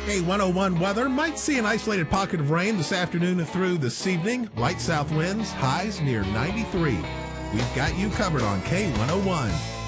K101 weather might see an isolated pocket of rain this afternoon and through this evening. Light south winds, highs near 93. We've got you covered on K101.